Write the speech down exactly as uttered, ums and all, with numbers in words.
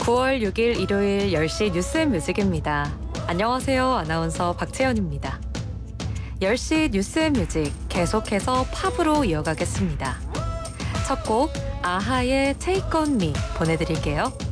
구월 육일 일요일 열 시 뉴스앤뮤직입니다. 안녕하세요. 아나운서 박채연입니다. 열 시 뉴스앤뮤직 계속해서 팝으로 이어가겠습니다. 첫 곡 아하의 Take On Me 보내드릴게요.